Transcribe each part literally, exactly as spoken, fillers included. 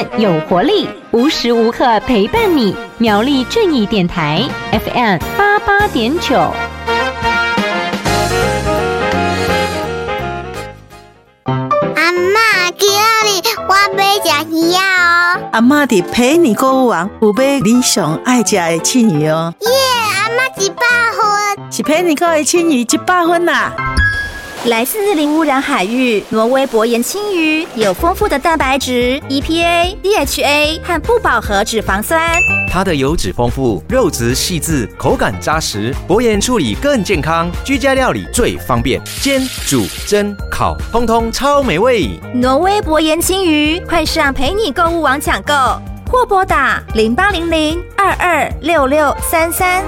有活力，无时无刻陪伴你。苗栗正义电台 F M 八八点九。 阿嬷，今日我要吃鱼啊！ 阿嬷伫陪你购物网有买你上爱吃的青鱼哦。 耶，阿嬷一百分， 是陪你购的青鱼一百分啦。 来自零污染海域，挪威薄盐青鱼有丰富的蛋白质、E P A、D H A 和不饱和脂肪酸。 它的油脂丰富，肉质细致，口感扎实，薄盐处理更健康，居家料理最方便，煎、煮、蒸、烤，通通超美味。 挪威薄盐青鱼，快上陪你购物网抢购，或拨打零八零零二二六六三三。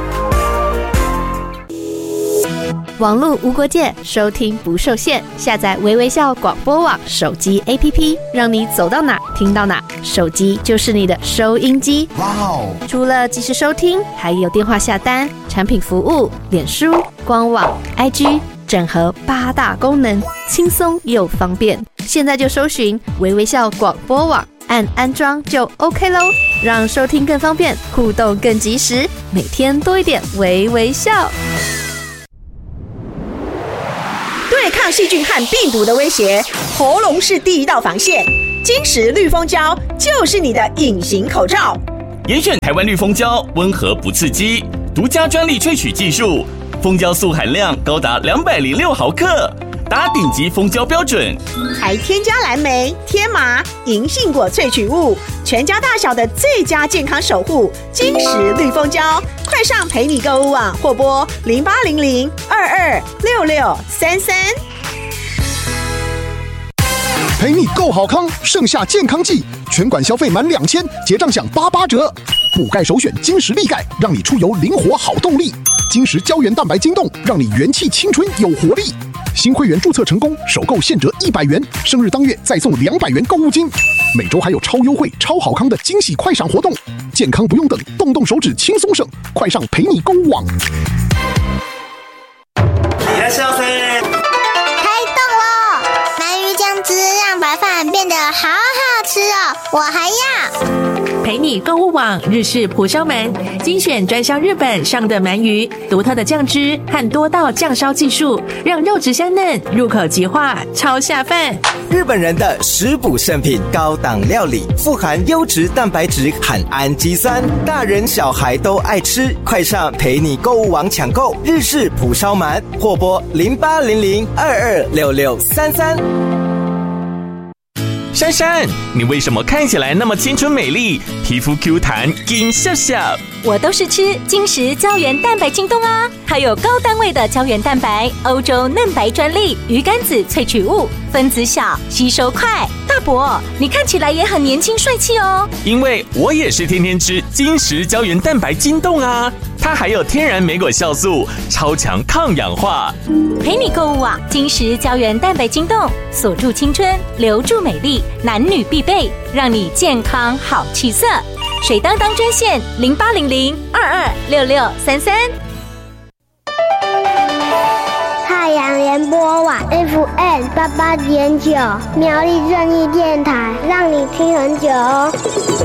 网络无国界，收听不受限。下载微微笑广播网手机 A P P， 让你走到哪听到哪。手机就是你的收音机。哇哦！除了即时收听，还有电话下单、产品服务、脸书、官网、I G， 整合八大功能，轻松又方便。现在就搜寻微微笑广播网，按安装就 OK 咯，让收听更方便，互动更及时，每天多一点微微笑。 对抗细菌和病毒的威胁，喉咙是第一道防线。金石绿蜂胶就是你的隐形口罩。 严选台湾绿蜂胶，温和不刺激，独家专利萃取技术，蜂胶素含量高达两百零六毫克，达顶级蜂胶标准。 还添加蓝莓、天麻、银杏果萃取物，全家大小的最佳健康守护。金石绿蜂胶，快上陪你购物网或拨零八零零二二六六三三。 陪你购好康，盛夏健康季，全馆消费满两千，结账享八八折。补钙首选金石力钙，让你出游灵活好动力。金石胶原蛋白晶冻，让你元气青春有活力。新会员注册成功，首购现折一百元，生日当月再送两百元购物金。每周还有超优惠、超好康的惊喜快闪活动，健康不用等，动动手指轻松省，快上陪你购物网。 开动了！鳗鱼酱汁让白饭变得好好吃哦，我还要。 陪你购物网日式蒲烧鳗，精选专销日本上的鳗鱼，独特的酱汁和多道酱烧技术，让肉质香嫩，入口即化，超下饭。 日本人的食补圣品，高档料理，富含优质蛋白质和氨基酸，大人小孩都爱吃。快上陪你购物网抢购日式蒲烧鳗，或拨零八零零二二六六三三。 珊珊，你为什么看起来那么青春美丽，皮肤 Q 弹，金笑笑？ 我都是吃金石胶原蛋白晶冻啊，它有高单位的胶原蛋白，欧洲嫩白专利，鱼肝子萃取物，分子小，吸收快。大伯，你看起来也很年轻帅气哦。 因为我也是天天吃金石胶原蛋白晶冻啊，它还有天然莓果酵素，超强抗氧化。 陪你购物网，金石胶原蛋白晶冻，锁住青春，留住美丽，男女必备，让你健康好气色。水当当专线零八零零二二六六三三。 太阳联播网 F M 八八点九，苗栗正义电台，让你听很久哦。